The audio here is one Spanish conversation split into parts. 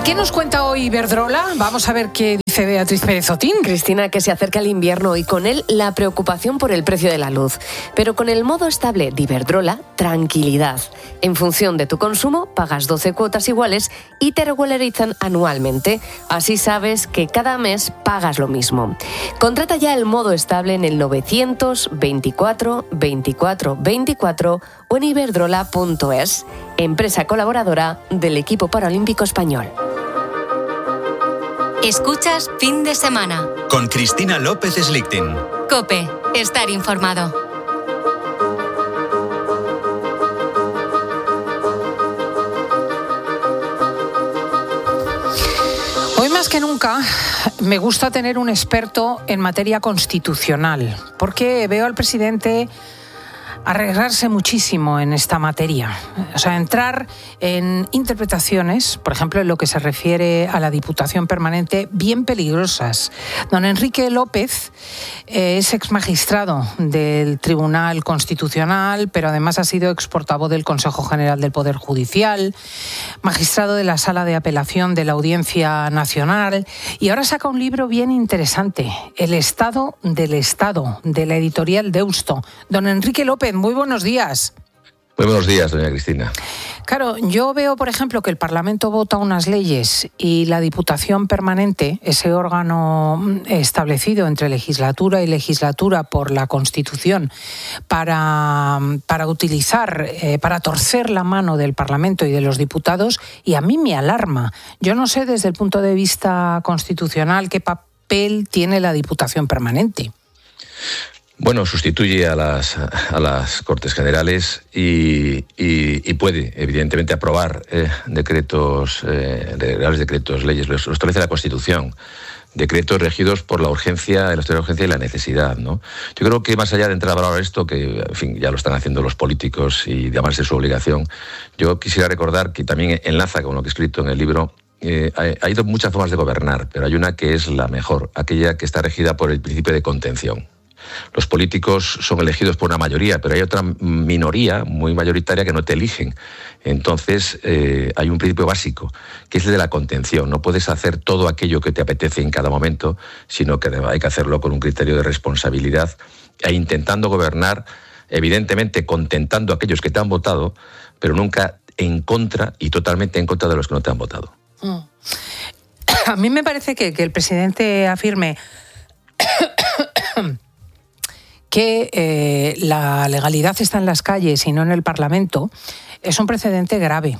¿Qué nos cuenta hoy Iberdrola? Vamos a ver qué dice Beatriz Pérez Otín. Cristina, que se acerca el invierno y con él la preocupación por el precio de la luz. Pero con el modo estable de Iberdrola, tranquilidad. En función de tu consumo, pagas 12 cuotas iguales y te regularizan anualmente. Así sabes que cada mes pagas lo mismo. Contrata ya el modo estable en el 924 24 24 o en iberdrola.es, empresa colaboradora del equipo paralímpico español. Escuchas Fin de Semana con Cristina López Slichting. COPE, estar informado. Hoy más que nunca me gusta tener un experto en materia constitucional, porque veo al presidente arriesgarse muchísimo en esta materia. O sea, entrar en interpretaciones, por ejemplo, en lo que se refiere a la Diputación Permanente, bien peligrosas. Don Enrique López es exmagistrado del Tribunal Constitucional, pero además ha sido exportavoz del Consejo General del Poder Judicial, magistrado de la Sala de Apelación de la Audiencia Nacional, y ahora saca un libro bien interesante, El Estado del Estado, de la editorial Deusto. Don Enrique López, muy buenos días. Muy buenos días, doña Cristina. Claro, yo veo, por ejemplo, que el Parlamento vota unas leyes y la Diputación Permanente, ese órgano establecido entre legislatura y legislatura por la Constitución para utilizar, para torcer la mano del Parlamento y de los diputados, y a mí me alarma. Yo no sé desde el punto de vista constitucional qué papel tiene la Diputación Permanente. Bueno, sustituye a las Cortes Generales y puede, evidentemente, aprobar decretos, reales decretos, leyes, lo establece la Constitución. Decretos regidos por la urgencia, el estado de urgencia y la necesidad, ¿no? Yo creo que más allá de entrar a valorar esto, que en fin, ya lo están haciendo los políticos y llamarse su obligación, yo quisiera recordar que también enlaza con lo que he escrito en el libro. Hay muchas formas de gobernar, pero hay una que es la mejor, aquella que está regida por el principio de contención. Los políticos son elegidos por una mayoría, pero hay otra minoría muy mayoritaria que no te eligen. Entonces, hay un principio básico, que es el de la contención. No puedes hacer todo aquello que te apetece en cada momento, sino que hay que hacerlo con un criterio de responsabilidad e intentando gobernar, evidentemente contentando a aquellos que te han votado, pero nunca en contra y totalmente en contra de los que no te han votado. A mí me parece que el presidente afirme que la legalidad está en las calles y no en el Parlamento, es un precedente grave.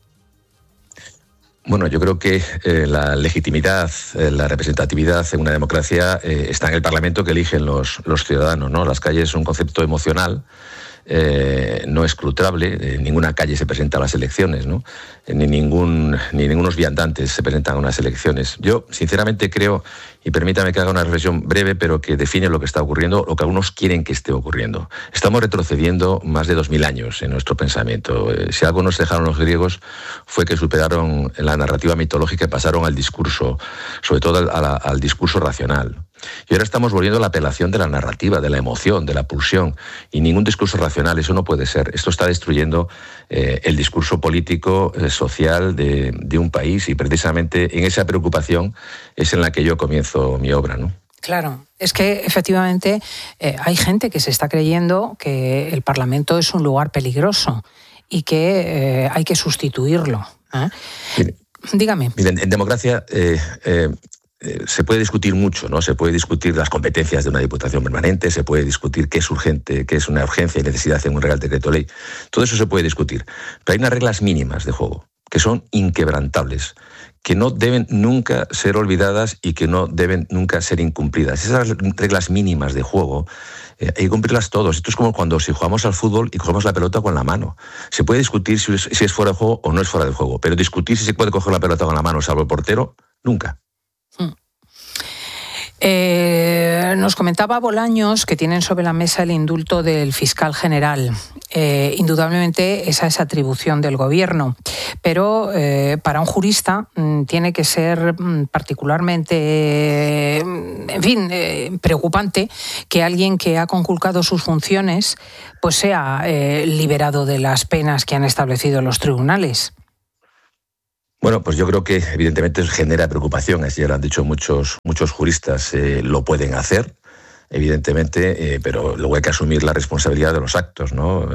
Bueno, yo creo que la legitimidad, la representatividad en una democracia está en el Parlamento que eligen los ciudadanos, ¿no? Las calles son un concepto emocional, no escrutable. En ninguna calle se presenta a las elecciones, ¿no? Ni ningunos viandantes se presentan a unas elecciones. Yo, sinceramente, creo, y permítame que haga una reflexión breve, pero que define lo que está ocurriendo, lo que algunos quieren que esté ocurriendo. Estamos retrocediendo más de 2000 años en nuestro pensamiento. Si algo nos dejaron los griegos fue que superaron la narrativa mitológica y pasaron al discurso, sobre todo al discurso racional. Y ahora estamos volviendo a la apelación de la narrativa, de la emoción, de la pulsión, y ningún discurso racional, eso no puede ser. Esto está destruyendo el discurso político, social de un país, y precisamente en esa preocupación es en la que yo comienzo mi obra, ¿no? Claro, es que efectivamente hay gente que se está creyendo que el Parlamento es un lugar peligroso y que hay que sustituirlo. Dígame. Miren, en democracia se puede discutir mucho, ¿no? Se puede discutir las competencias de una Diputación Permanente, se puede discutir qué es urgente, qué es una urgencia y necesidad en un Real Decreto Ley. Todo eso se puede discutir. Pero hay unas reglas mínimas de juego que son inquebrantables, que no deben nunca ser olvidadas y que no deben nunca ser incumplidas. Esas reglas mínimas de juego hay que cumplirlas todos. Esto es como cuando si jugamos al fútbol y cogemos la pelota con la mano. Se puede discutir si es fuera de juego o no es fuera de juego, pero discutir si se puede coger la pelota con la mano salvo el portero, nunca. Nos comentaba Bolaños que tienen sobre la mesa el indulto del fiscal general. Indudablemente esa es atribución del gobierno, pero para un jurista tiene que ser particularmente, preocupante que alguien que ha conculcado sus funciones pues sea liberado de las penas que han establecido los tribunales. Bueno, pues yo creo que evidentemente genera preocupación, así ya lo han dicho muchos juristas, lo pueden hacer, evidentemente, pero luego hay que asumir la responsabilidad de los actos, ¿no?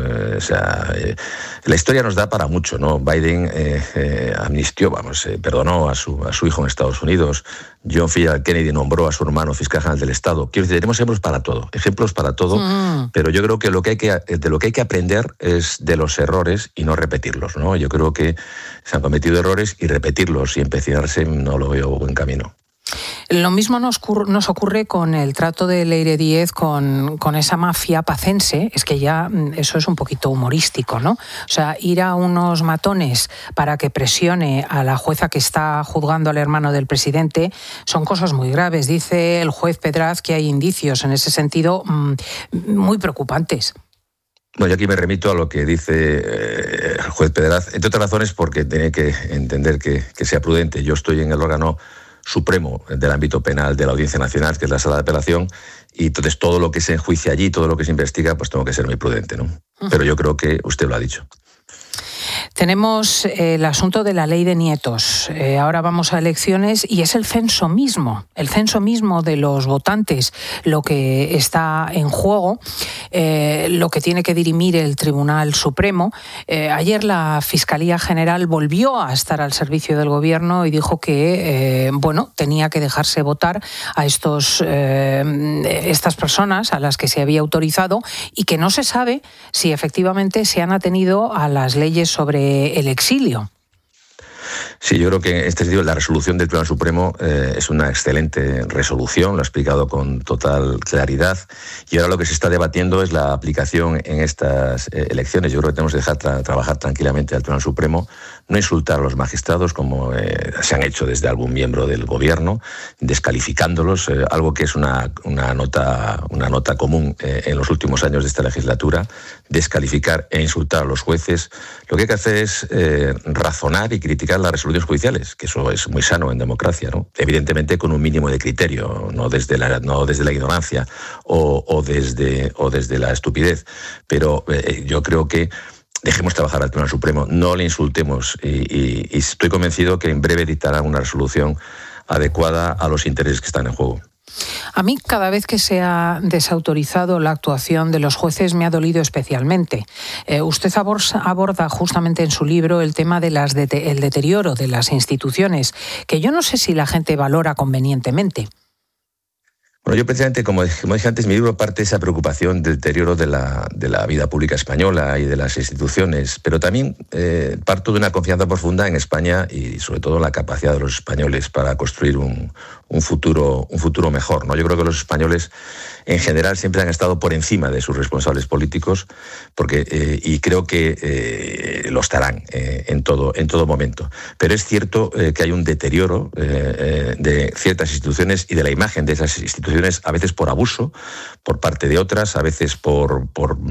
La historia nos da para mucho, ¿no? Biden amnistió, perdonó a su hijo en Estados Unidos. John F. Kennedy nombró a su hermano fiscal general del Estado. Quiero decir, tenemos ejemplos para todo, pero yo creo que de lo que hay que aprender es de los errores y no repetirlos, ¿no? Yo creo que se han cometido errores y repetirlos y empecinarse no lo veo buen camino. Lo mismo nos ocurre con el trato de Leire Díez con esa mafia pacense. Es que ya eso es un poquito humorístico, ¿no? O sea, ir a unos matones para que presione a la jueza que está juzgando al hermano del presidente son cosas muy graves. Dice el juez Pedraz que hay indicios en ese sentido muy preocupantes. Bueno, yo aquí me remito a lo que dice el juez Pedraz, entre otras razones porque tiene que entender que sea prudente. Yo estoy en el órgano supremo del ámbito penal de la Audiencia Nacional, que es la sala de apelación, y entonces todo lo que se enjuicia allí, todo lo que se investiga, pues tengo que ser muy prudente, ¿no? Pero yo creo que usted lo ha dicho. Tenemos el asunto de la ley de nietos. Ahora vamos a elecciones y es el censo mismo de los votantes lo que está en juego, lo que tiene que dirimir el Tribunal Supremo. Ayer la Fiscalía General volvió a estar al servicio del Gobierno y dijo que tenía que dejarse votar a estas personas a las que se había autorizado y que no se sabe si efectivamente se han atenido a las leyes sobre el exilio. Sí, yo creo que en este sentido la resolución del Tribunal Supremo es una excelente resolución, lo ha explicado con total claridad, y ahora lo que se está debatiendo es la aplicación en estas elecciones. Yo creo que tenemos que dejar trabajar tranquilamente al Tribunal Supremo, no insultar a los magistrados como se han hecho desde algún miembro del Gobierno, descalificándolos, algo que es una nota común en los últimos años de esta legislatura, descalificar e insultar a los jueces. Lo que hay que hacer es razonar y criticar las resoluciones judiciales, que eso es muy sano en democracia, ¿no? Evidentemente con un mínimo de criterio, no desde la ignorancia o desde la estupidez. Pero yo creo que dejemos trabajar al Tribunal Supremo, no le insultemos y estoy convencido que en breve dictará una resolución adecuada a los intereses que están en juego. A mí, cada vez que se ha desautorizado la actuación de los jueces, me ha dolido especialmente. Usted aborda justamente en su libro el tema de el deterioro de las instituciones, que yo no sé si la gente valora convenientemente. Bueno, yo precisamente, como dije antes, mi libro parte de esa preocupación del deterioro de la vida pública española y de las instituciones, pero también parto de una confianza profunda en España y sobre todo en la capacidad de los españoles para construir un futuro mejor, ¿no? Yo creo que los españoles en general siempre han estado por encima de sus responsables políticos y creo que lo estarán en todo momento. Pero es cierto que hay un deterioro de ciertas instituciones y de la imagen de esas instituciones, a veces por abuso por parte de otras, a veces por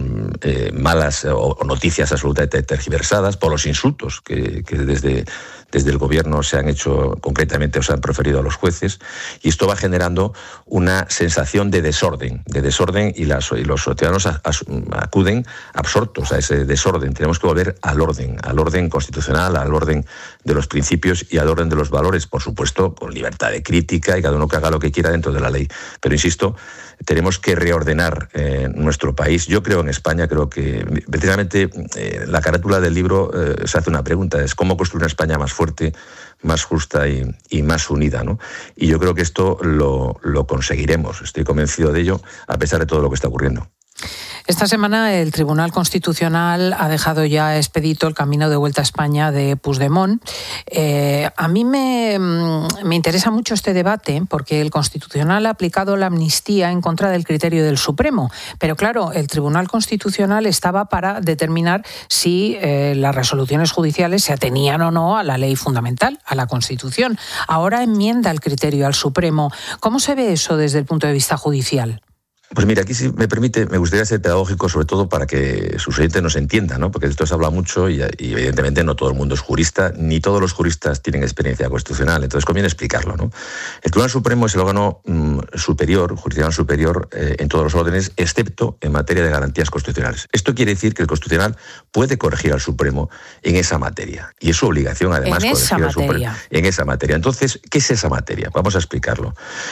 malas o noticias absolutamente tergiversadas, por los insultos que desde el Gobierno se han hecho concretamente o se han proferido a los jueces, y esto va generando una sensación de desorden y los ciudadanos acuden absortos a ese desorden. Tenemos que volver al orden constitucional, al orden de los principios y al orden de los valores, por supuesto, con libertad de crítica y cada uno que haga lo que quiera dentro de la ley. Pero insisto, tenemos que reordenar nuestro país. Yo creo en España, creo que precisamente la carátula del libro se hace una pregunta, es cómo construir una España más fuerte, más justa y más unida, ¿no? Y yo creo que esto lo conseguiremos, estoy convencido de ello, a pesar de todo lo que está ocurriendo. Esta semana el Tribunal Constitucional ha dejado ya expedito el camino de vuelta a España de Puigdemont. A mí me interesa mucho este debate porque el Constitucional ha aplicado la amnistía en contra del criterio del Supremo. Pero claro, el Tribunal Constitucional estaba para determinar si las resoluciones judiciales se atenían o no a la ley fundamental, a la Constitución. Ahora enmienda el criterio al Supremo. ¿Cómo se ve eso desde el punto de vista judicial? Pues mira, aquí si me permite, me gustaría ser pedagógico, sobre todo para que sus oyentes nos entiendan, ¿no? Porque de esto se habla mucho y evidentemente no todo el mundo es jurista, ni todos los juristas tienen experiencia constitucional, entonces conviene explicarlo, ¿no? El Tribunal Supremo es el órgano superior, jurisdiccional superior, en todos los órdenes, excepto en materia de garantías constitucionales. Esto quiere decir que el Constitucional puede corregir al Supremo en esa materia, y es su obligación además corregir al Supremo en esa materia. Entonces, ¿qué es esa materia? Vamos a explicarlo.